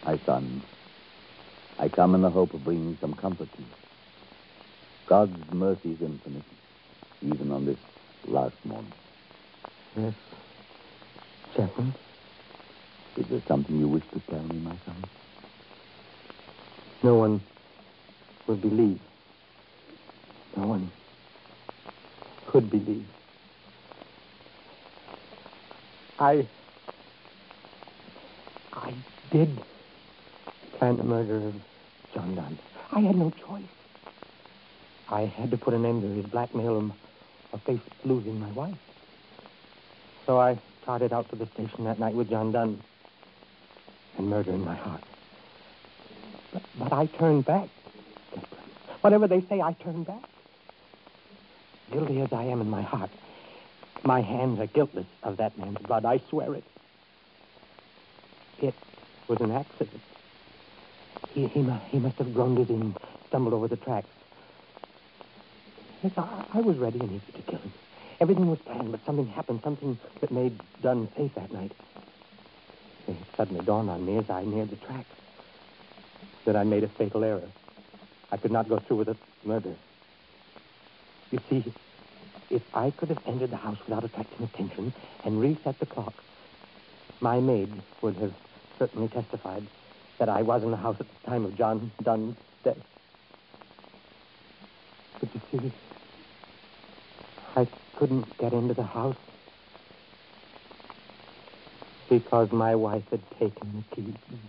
My son, I come in the hope of bringing some comfort to you. God's mercy is infinite, even on this last morning. Yes, Chaplain. Is there something you wish to tell me, my son? No one would believe. No one could believe. I did plan the murder of John Dunn. I had no choice. I had to put an end to his blackmail or face losing my wife. So I trotted out to the station that night with John Dunn and murder in my heart. But I turned back. Whatever they say, I turned back. Guilty as I am in my heart, my hands are guiltless of that man's blood. I swear it. It was an accident. He must have grown dizzy and stumbled over the tracks. Yes, I was ready and eager to kill him. Everything was planned, but something happened, something that made Dunn safe that night. It suddenly dawned on me as I neared the tracks that I made a fatal error. I could not go through with the murder. You see, if I could have entered the house without attracting attention and reset the clock, my maid would have certainly testified that I was in the house at the time of John Dunn's death. But you see, I couldn't get into the house because my wife had taken the key.